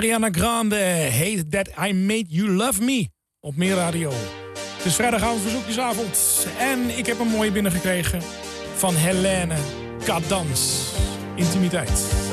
Ariana Grande, Hate That I Made You Love Me op Meer Radio. Het is vrijdagavond verzoekjesavond en ik heb een mooie binnengekregen van Helene Cadans. Intimiteit.